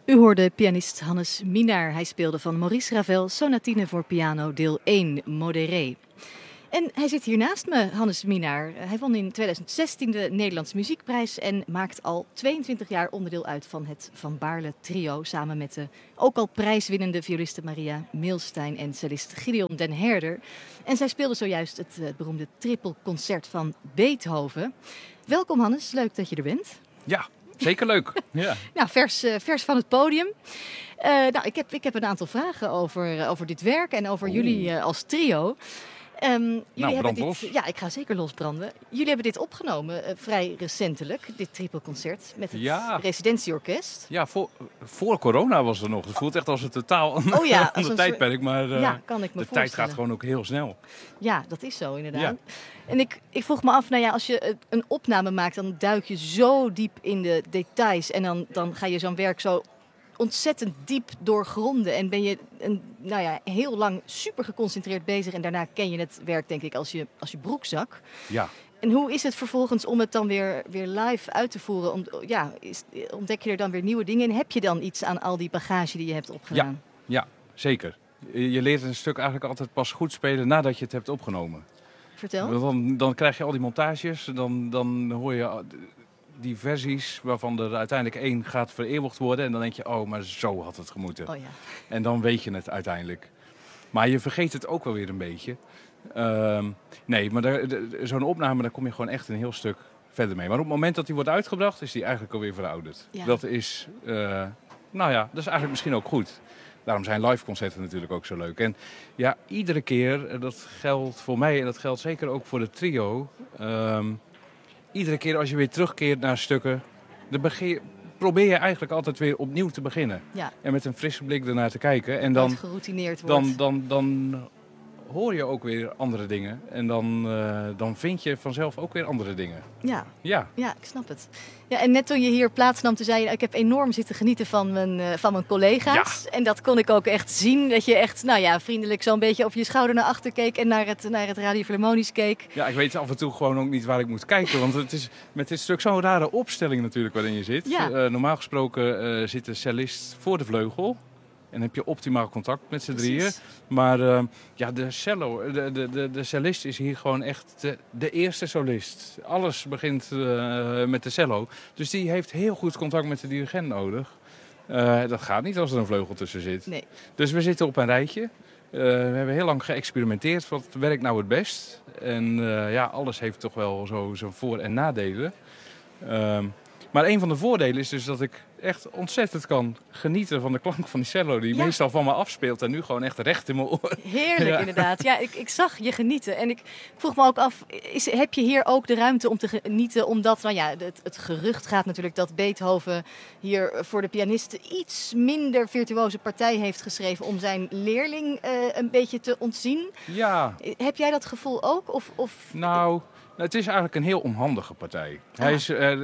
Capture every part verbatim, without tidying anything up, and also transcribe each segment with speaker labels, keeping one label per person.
Speaker 1: U hoorde pianist Hannes Minaar. Hij speelde van Maurice Ravel Sonatine voor piano deel één, Modéré. En hij zit hier naast me, Hannes Minaar. Hij won in tweeduizend zestien de Nederlandse Muziekprijs en maakt al tweeëntwintig jaar onderdeel uit van het Van Baarle trio. Samen met de ook al prijswinnende violiste Maria Milstein en cellist Gideon den Herder. En zij speelden zojuist het uh, beroemde trippelconcert van Beethoven. Welkom Hannes, leuk dat je er bent.
Speaker 2: Ja, zeker leuk. Ja.
Speaker 1: Nou, vers, uh, vers van het podium. Uh, nou, ik heb, ik heb een aantal vragen over, uh, over dit werk en over Oeh. jullie uh, als trio. Um, jullie
Speaker 2: nou,
Speaker 1: hebben
Speaker 2: dit,
Speaker 1: dit, ja, ik ga zeker losbranden. Jullie hebben dit opgenomen uh, vrij recentelijk, dit trippelconcert met het
Speaker 2: ja.
Speaker 1: residentieorkest.
Speaker 2: Ja, voor, voor corona was er nog. Het voelt echt als een totaal
Speaker 1: oh ja,
Speaker 2: ander
Speaker 1: een
Speaker 2: tijdperk, maar uh,
Speaker 1: ja, kan ik me
Speaker 2: de tijd gaat gewoon ook heel snel.
Speaker 1: Ja, dat is zo inderdaad.
Speaker 2: Ja.
Speaker 1: En ik, ik vroeg me af, nou ja, als je een opname maakt, dan duik je zo diep in de details en dan, dan ga je zo'n werk zo ontzettend diep doorgronden en ben je een, nou ja, heel lang super geconcentreerd bezig en daarna ken je het werk denk ik als je, als je broekzak.
Speaker 2: Ja.
Speaker 1: En hoe is het vervolgens om het dan weer, weer live uit te voeren? Om, ja, is, ontdek je er dan weer nieuwe dingen en heb je dan iets aan al die bagage die je hebt opgedaan?
Speaker 2: Ja, ja, zeker. Je leert een stuk eigenlijk altijd pas goed spelen nadat je het hebt opgenomen.
Speaker 1: Vertel.
Speaker 2: Dan, dan krijg je al die montages, dan, dan hoor je die versies waarvan er uiteindelijk één gaat vereeuwigd worden. En dan denk je, oh, maar zo had het gemoeten.
Speaker 1: Oh ja.
Speaker 2: En dan weet je het uiteindelijk. Maar je vergeet het ook wel weer een beetje. Uh, nee, maar daar, de, zo'n opname, daar kom je gewoon echt een heel stuk verder mee. Maar op het moment dat die wordt uitgebracht, is die eigenlijk alweer verouderd. Ja. Dat is, uh, nou ja, dat is eigenlijk misschien ook goed. Daarom zijn live concerten natuurlijk ook zo leuk. En ja, iedere keer, dat geldt voor mij en dat geldt zeker ook voor het trio. Um, iedere keer als je weer terugkeert naar stukken, dan begin, probeer je eigenlijk altijd weer opnieuw te beginnen.
Speaker 1: Ja.
Speaker 2: En met een frisse blik ernaar te kijken. En dan,
Speaker 1: geroutineerd wordt.
Speaker 2: Dan, dan, dan hoor je ook weer andere dingen. En dan, uh, dan vind je vanzelf ook weer andere dingen.
Speaker 1: Ja.
Speaker 2: Ja.
Speaker 1: Ja, ik snap het. Ja, en net toen je hier plaatsnam, toen zei je, ik heb enorm zitten genieten van mijn, uh, van mijn collega's. Ja. En dat kon ik ook echt zien. Dat je echt, nou ja, vriendelijk zo'n beetje over je schouder naar achter keek en naar het, naar het Radio Philharmonisch keek.
Speaker 2: Ja, ik weet af en toe gewoon ook niet waar ik moet kijken. Want het is met dit stuk zo'n rare opstelling natuurlijk waarin je zit.
Speaker 1: Ja.
Speaker 2: Uh, normaal gesproken uh, zit de cellist voor de vleugel. En heb je optimaal contact met z'n drieën. Maar uh, ja, de cello, de, de, de, de cellist is hier gewoon echt de, de eerste solist. Alles begint uh, met de cello. Dus die heeft heel goed contact met de dirigent nodig. Uh, dat gaat niet als er een vleugel tussen zit.
Speaker 1: Nee.
Speaker 2: Dus we zitten op een rijtje. Uh, we hebben heel lang geëxperimenteerd. Wat werkt nou het best? En uh, ja, alles heeft toch wel zo zijn voor- en nadelen. Uh, maar een van de voordelen is dus dat ik echt ontzettend kan genieten van de klank van die cello. Die ja. meestal van me afspeelt en nu gewoon echt recht in mijn oor.
Speaker 1: Heerlijk ja. inderdaad. Ja, ik, ik zag je genieten. En ik vroeg me ook af, is, heb je hier ook de ruimte om te genieten? Omdat, nou ja, het, het gerucht gaat natuurlijk dat Beethoven hier voor de pianisten iets minder virtuoze partij heeft geschreven om zijn leerling uh, een beetje te ontzien.
Speaker 2: Ja.
Speaker 1: Heb jij dat gevoel ook? Of, of...
Speaker 2: Nou... Het is eigenlijk een heel onhandige partij. Ah. Hij is, uh, uh,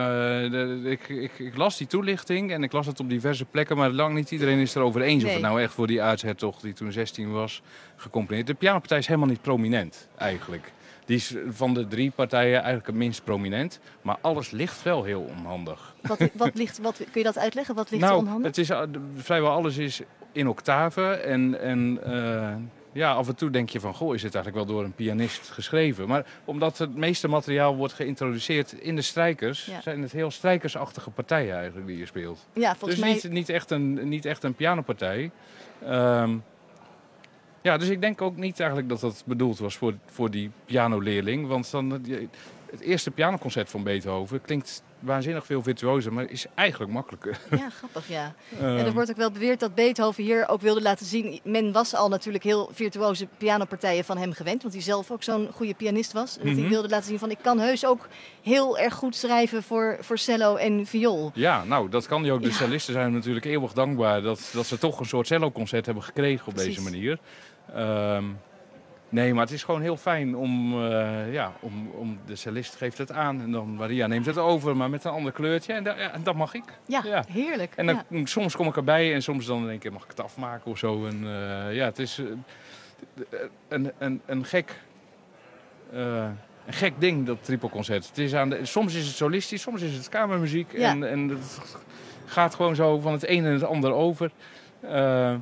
Speaker 2: de, ik, ik, ik las die toelichting en ik las het op diverse plekken, maar lang niet iedereen is erover eens nee. of het nou echt voor die aartshertog die toen zestien was gecomponeerd. De pianopartij is helemaal niet prominent eigenlijk. Die is van de drie partijen eigenlijk het minst prominent, maar alles ligt wel heel onhandig.
Speaker 1: Wat, wat ligt, wat, kun je dat uitleggen? Wat ligt
Speaker 2: nou,
Speaker 1: er onhandig?
Speaker 2: Het is, vrijwel alles is in octaven en... en uh, ja, af en toe denk je van, goh, is het eigenlijk wel door een pianist geschreven? Maar omdat het meeste materiaal wordt geïntroduceerd in de strijkers, ja. zijn het heel strijkersachtige partijen eigenlijk die je speelt.
Speaker 1: Ja, volgens
Speaker 2: dus
Speaker 1: mij...
Speaker 2: niet, niet, echt een, niet echt een pianopartij. Um, ja, dus ik denk ook niet eigenlijk dat dat bedoeld was voor, voor die pianoleerling. Want dan, het eerste pianoconcert van Beethoven klinkt waanzinnig veel virtuozer, maar is eigenlijk makkelijker.
Speaker 1: Ja, grappig, ja. Um, en er wordt ook wel beweerd dat Beethoven hier ook wilde laten zien. Men was al natuurlijk heel virtuoze pianopartijen van hem gewend, want hij zelf ook zo'n goede pianist was. Mm-hmm. Dat hij wilde laten zien van, ik kan heus ook heel erg goed schrijven voor, voor cello en viool.
Speaker 2: Ja, nou, dat kan hij ook. De
Speaker 1: ja.
Speaker 2: cellisten zijn natuurlijk eeuwig dankbaar dat, dat ze toch een soort celloconcert hebben gekregen op Precies. deze manier. Um, Nee, maar het is gewoon heel fijn om, uh, ja, om, om de cellist geeft het aan en dan Maria neemt het over, maar met een ander kleurtje en, da, ja, en dat mag ik.
Speaker 1: Ja, ja. heerlijk.
Speaker 2: En dan,
Speaker 1: ja.
Speaker 2: soms kom ik erbij en soms dan denk ik, mag ik het afmaken of zo. En uh, ja, het is uh, een, een, een gek... Uh, Een gek ding, dat trippelconcert. Het is aan de, soms is het solistisch, soms is het kamermuziek.
Speaker 1: Ja.
Speaker 2: En, en het gaat gewoon zo van het een en het ander over. Uh, uh,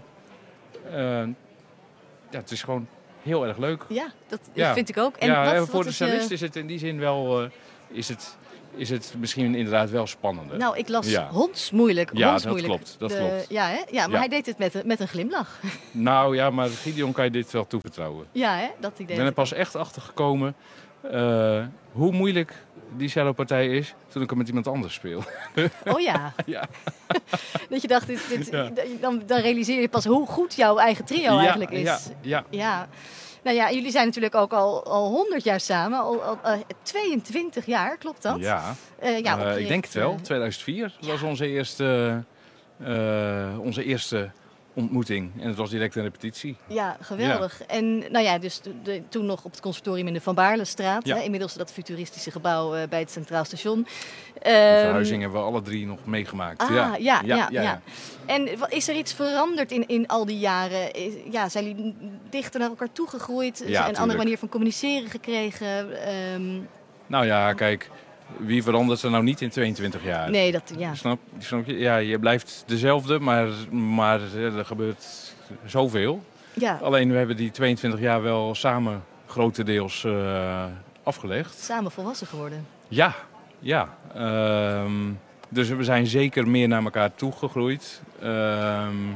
Speaker 2: ja, het is gewoon heel erg leuk.
Speaker 1: Ja, dat
Speaker 2: ja.
Speaker 1: vind ik ook. En
Speaker 2: ja,
Speaker 1: wat,
Speaker 2: voor
Speaker 1: wat
Speaker 2: de
Speaker 1: is
Speaker 2: cellist
Speaker 1: je...
Speaker 2: is het in die zin wel... Uh, is het, is het misschien inderdaad wel spannender.
Speaker 1: Nou, ik las
Speaker 2: ja.
Speaker 1: hondsmoeilijk.
Speaker 2: Ja,
Speaker 1: hondsmoeilijk.
Speaker 2: dat klopt. Dat
Speaker 1: de,
Speaker 2: klopt.
Speaker 1: Ja, hè? ja maar
Speaker 2: ja.
Speaker 1: hij deed het met, met een glimlach.
Speaker 2: Nou ja, maar Gideon kan je dit wel toevertrouwen.
Speaker 1: Ja, hè? Dat idee.
Speaker 2: Ik ben er pas echt achter gekomen uh, hoe moeilijk die cellopartij is toen ik hem met iemand anders speel.
Speaker 1: Oh ja.
Speaker 2: ja.
Speaker 1: Dat je dacht, dit, dit,
Speaker 2: ja.
Speaker 1: dan, dan realiseer je pas hoe goed jouw eigen trio
Speaker 2: ja,
Speaker 1: eigenlijk is.
Speaker 2: Ja, ja.
Speaker 1: ja. Nou ja, jullie zijn natuurlijk ook al, al honderd jaar samen, al, al uh, tweeëntwintig jaar, klopt dat?
Speaker 2: Ja,
Speaker 1: uh, ja
Speaker 2: uh, ik denk het wel.
Speaker 1: Uh,
Speaker 2: tweeduizend vier ja. was onze eerste, uh, onze eerste ontmoeting en het was direct een repetitie.
Speaker 1: Ja, geweldig. Ja. En nou ja, dus de, de, toen nog op het consortium in de Van Baarlestraat, ja. hè, inmiddels dat futuristische gebouw uh, bij het Centraal Station.
Speaker 2: De verhuizing hebben we alle drie nog meegemaakt.
Speaker 1: Ah,
Speaker 2: ja.
Speaker 1: Ja, ja,
Speaker 2: ja,
Speaker 1: ja, ja. En is er iets veranderd in, in al die jaren? Is, ja, zijn jullie dichter naar elkaar toegegroeid?
Speaker 2: Ja,
Speaker 1: een andere manier van communiceren gekregen? Um...
Speaker 2: Nou ja, kijk, wie verandert er nou niet in tweeëntwintig jaar?
Speaker 1: Nee, dat ja.
Speaker 2: Snap, snap je? Ja, je blijft dezelfde, maar, maar er gebeurt zoveel.
Speaker 1: Ja.
Speaker 2: Alleen we hebben die tweeëntwintig jaar wel samen grotendeels uh, afgelegd.
Speaker 1: Samen volwassen geworden.
Speaker 2: Ja, ja. Um, dus we zijn zeker meer naar elkaar toegegroeid. Um,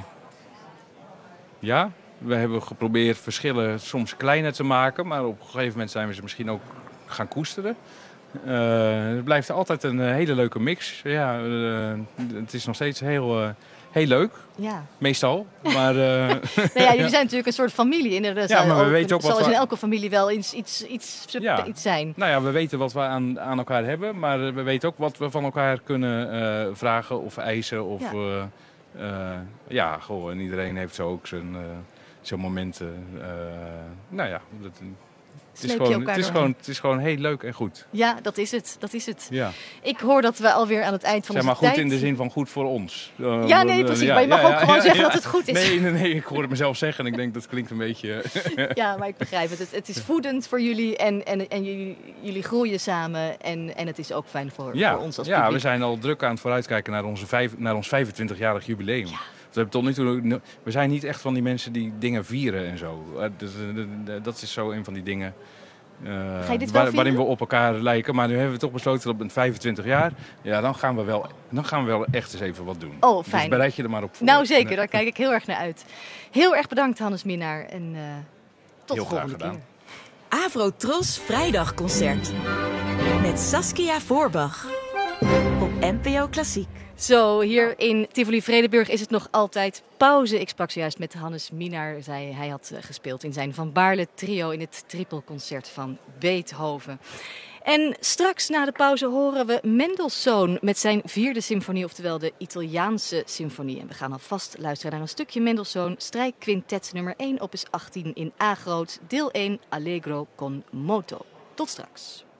Speaker 2: ja, we hebben geprobeerd verschillen soms kleiner te maken, maar op een gegeven moment zijn we ze misschien ook gaan koesteren. Uh, het blijft altijd een hele leuke mix. Ja, uh, het is nog steeds heel, uh, heel leuk.
Speaker 1: Ja.
Speaker 2: Meestal. Maar, uh,
Speaker 1: nou ja, jullie zijn natuurlijk een soort familie. Er
Speaker 2: ja, maar we
Speaker 1: ook,
Speaker 2: weten ook wat
Speaker 1: zoals
Speaker 2: we...
Speaker 1: in elke familie wel iets, iets, iets,
Speaker 2: ja.
Speaker 1: iets zijn.
Speaker 2: Nou ja, we weten wat we aan, aan elkaar hebben. Maar we weten ook wat we van elkaar kunnen uh, vragen of eisen. Of, ja, uh, uh, ja goh, en iedereen heeft zo ook zijn, uh, zijn momenten. Uh, nou ja, dat... Het is, gewoon, het, is gewoon, het is gewoon heel leuk en goed.
Speaker 1: Ja, dat is het. Dat is het.
Speaker 2: Ja.
Speaker 1: Ik hoor dat we alweer aan het eind van
Speaker 2: zeg
Speaker 1: onze
Speaker 2: maar goed
Speaker 1: tijd...
Speaker 2: in de zin van goed voor ons. Uh,
Speaker 1: ja, nee, precies.
Speaker 2: Ja,
Speaker 1: maar je mag
Speaker 2: ja,
Speaker 1: ook
Speaker 2: ja,
Speaker 1: gewoon
Speaker 2: ja,
Speaker 1: zeggen
Speaker 2: ja.
Speaker 1: dat het goed is.
Speaker 2: Nee, nee, nee, ik hoor het mezelf zeggen en ik denk dat klinkt een beetje...
Speaker 1: ja, maar ik begrijp het. Het, het is voedend voor jullie en, en, en jullie, jullie groeien samen. En, en het is ook fijn voor,
Speaker 2: ja,
Speaker 1: voor ons als
Speaker 2: ja,
Speaker 1: publiek.
Speaker 2: we zijn al druk aan het vooruitkijken naar, onze vijf, naar ons vijfentwintigjarig jubileum.
Speaker 1: Ja.
Speaker 2: We, hebben tot nu toe, we zijn niet echt van die mensen die dingen vieren en zo. Dat is zo een van die dingen... Uh,
Speaker 1: Ga je dit wel
Speaker 2: waar, waarin we op elkaar lijken. Maar nu hebben we toch besloten dat op vijfentwintig jaar... Ja, dan gaan we wel, dan gaan we wel echt eens even wat doen.
Speaker 1: Oh, fijn.
Speaker 2: Dus bereid je er maar op voor.
Speaker 1: Nou zeker,
Speaker 2: nee.
Speaker 1: daar kijk ik heel erg naar uit. Heel erg bedankt Hannes Minnaar. En uh, tot
Speaker 2: heel
Speaker 1: de volgende
Speaker 2: graag gedaan.
Speaker 1: keer.
Speaker 3: Avro-Tros Vrijdagconcert. Met Saskia Voorbach. Op N P O Klassiek.
Speaker 1: Zo, hier in Tivoli-Vredenburg is het nog altijd pauze. Ik sprak zojuist met Hannes Minnaar. Zij, hij had uh, gespeeld in zijn Van Baarle trio in het trippelconcert van Beethoven. En straks na de pauze horen we Mendelssohn met zijn vierde symfonie, oftewel de Italiaanse symfonie. En we gaan alvast luisteren naar een stukje Mendelssohn, strijkquintet nummer één, opus achttien in A groot, deel één, Allegro con moto. Tot straks.